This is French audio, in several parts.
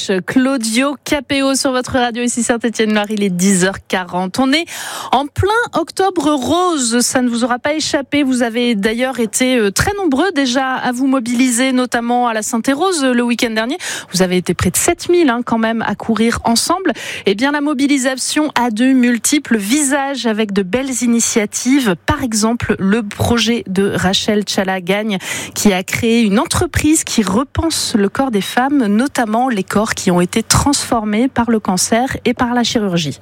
Claudio Capéo sur votre radio ici Saint-Étienne-Loire, il est 10h40. On est en plein octobre rose, ça ne vous aura pas échappé. Vous avez d'ailleurs été très nombreux déjà à vous mobiliser, notamment à la Sainte-Rose le week-end dernier. Vous avez été près de 7000 quand même à courir ensemble. Eh bien la mobilisation a de multiples visages avec de belles initiatives. Par exemple, le projet de Rachel Tchala-Gagne qui a créé une entreprise qui repense le corps des femmes, notamment les corps qui ont été transformés par le cancer et par la chirurgie.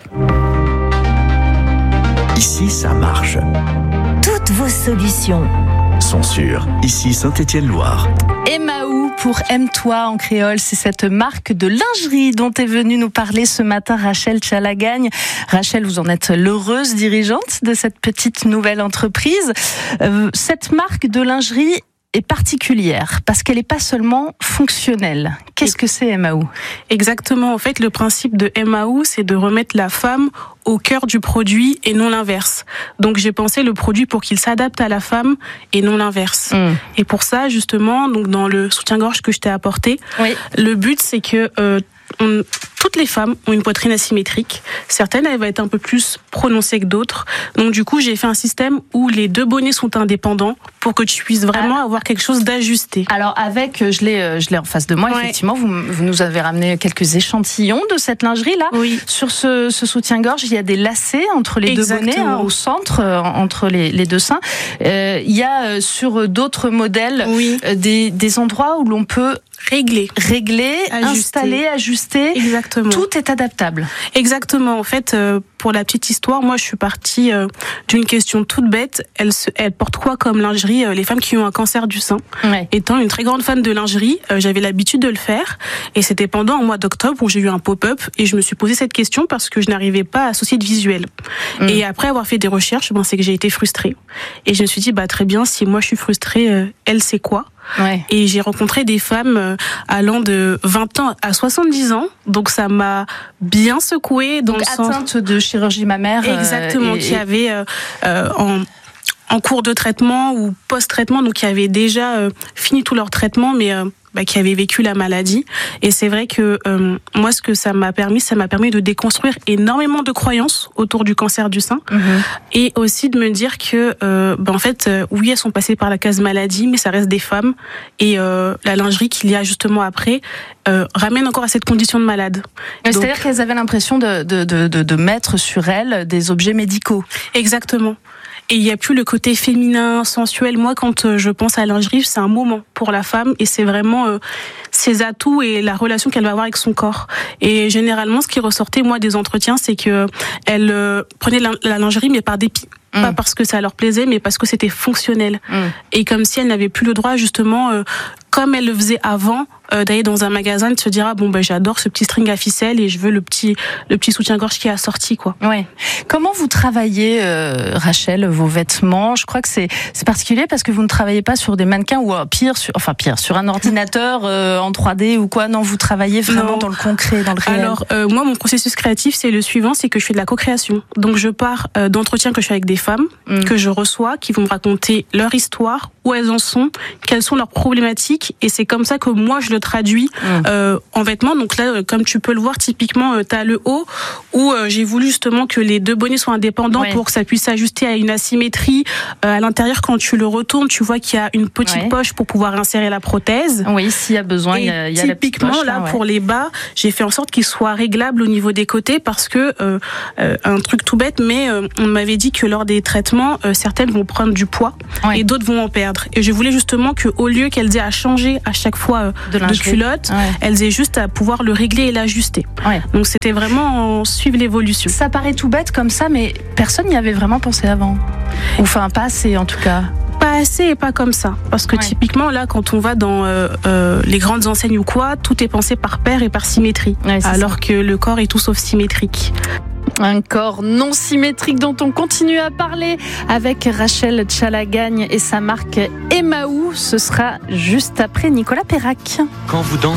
Ici, ça marche. Toutes vos solutions sont sur Ici Saint-Étienne-Loire. Emmaou pour Aime-toi en créole, c'est cette marque de lingerie dont est venue nous parler ce matin Rachel Tchala-Gagne. Rachel, vous en êtes l'heureuse dirigeante de cette petite nouvelle entreprise. Cette marque de lingerie est particulière parce qu'elle n'est pas seulement fonctionnelle. Qu'est-ce que c'est Emmaou ? Exactement. En fait, le principe de Emmaou, c'est de remettre la femme au cœur du produit et non l'inverse. Donc, j'ai pensé le produit pour qu'il s'adapte à la femme et non l'inverse. Et pour ça, justement, donc dans le soutien-gorge que je t'ai apporté, le but, c'est que toutes les femmes ont une poitrine asymétrique. Certaines, elle va être un peu plus prononcée que d'autres. Donc du coup, j'ai fait un système où les deux bonnets sont indépendants pour que tu puisses vraiment avoir quelque chose d'ajusté. Alors avec, je l'ai en face de moi, effectivement, vous nous avez ramené quelques échantillons de cette lingerie-là. Oui. Sur ce soutien-gorge, il y a des lacets entre les deux bonnets, au centre, entre les deux seins. Il y a sur d'autres modèles des endroits où l'on peut régler, installer, ajuster. Exactement. Tout est adaptable. Exactement. En fait, pour la petite histoire, moi, je suis partie d'une question toute bête. Elle porte quoi comme lingerie les femmes qui ont un cancer du sein. Étant une très grande fan de lingerie, j'avais l'habitude de le faire. Et c'était pendant un mois d'octobre où j'ai eu un pop-up et je me suis posé cette question parce que je n'arrivais pas à associer de visuel. Et après avoir fait des recherches, c'est que j'ai été frustrée. Et je me suis dit, très bien, si moi je suis frustrée, elle c'est quoi ? Et j'ai rencontré des femmes allant de 20 ans à 70 ans, donc ça m'a bien secouée. Donc atteinte de chirurgie mammaire. Exactement, qui avait en cours de traitement ou post-traitement, donc qui avaient déjà fini tout leur traitement, mais qui avaient vécu la maladie. Et c'est vrai que moi, ce que ça m'a permis de déconstruire énormément de croyances autour du cancer du sein, et aussi de me dire que, en fait, oui, elles sont passées par la case maladie, mais ça reste des femmes, et la lingerie qu'il y a justement après ramène encore à cette condition de malade. C'est-à-dire qu'elles avaient l'impression de mettre sur elles des objets médicaux. Exactement. Et il n'y a plus le côté féminin, sensuel. Moi, quand je pense à la lingerie, c'est un moment pour la femme et c'est vraiment ses atouts et la relation qu'elle va avoir avec son corps. Et généralement, ce qui ressortait, moi, des entretiens, c'est que elle prenait la lingerie, mais par dépit. Pas parce que ça leur plaisait, mais parce que c'était fonctionnel. Et comme si elle n'avait plus le droit, justement, comme elle le faisait avant, d'aller dans un magasin et de se dire j'adore ce petit string à ficelle et je veux le petit soutien-gorge qui est assorti, quoi. Ouais. Comment vous travaillez, Rachel, vos vêtements ? Je crois que c'est particulier parce que vous ne travaillez pas sur des mannequins ou pire sur un ordinateur en 3D ou quoi. Non, vous travaillez vraiment dans le concret, dans le réel. Alors moi, mon processus créatif, c'est le suivant, c'est que je fais de la co-création. Donc je pars d'entretiens que je fais avec des femmes que je reçois, qui vont me raconter leur histoire, où elles en sont, quelles sont leurs problématiques, et c'est comme ça que moi je le traduis en vêtements. Donc là, comme tu peux le voir, typiquement, t'as le haut où j'ai voulu justement que les deux bonnets soient indépendants pour que ça puisse s'ajuster à une asymétrie. À l'intérieur, quand tu le retournes, tu vois qu'il y a une petite poche pour pouvoir insérer la prothèse. Oui, s'il y a besoin, il y a la petite poche. Typiquement, là, pour les bas, j'ai fait en sorte qu'ils soient réglables au niveau des côtés parce que, un truc tout bête, mais on m'avait dit que lors des traitements, certaines vont prendre du poids et d'autres vont en perdre. Et je voulais justement qu'au lieu qu'elles aient à changer à chaque fois de culotte, elles aient juste à pouvoir le régler et l'ajuster. Donc c'était vraiment suivre l'évolution. Ça paraît tout bête comme ça, mais personne n'y avait vraiment pensé avant. Enfin, pas assez en tout cas. Pas assez et pas comme ça. Parce que typiquement, là, quand on va dans les grandes enseignes ou quoi, tout est pensé par paire et par symétrie. Alors que le corps est tout sauf symétrique. Un corps non symétrique dont on continue à parler avec Rachel Tchala-Gagne et sa marque Emmaou. Ce sera juste après Nicolas Perrac. Quand vous dansez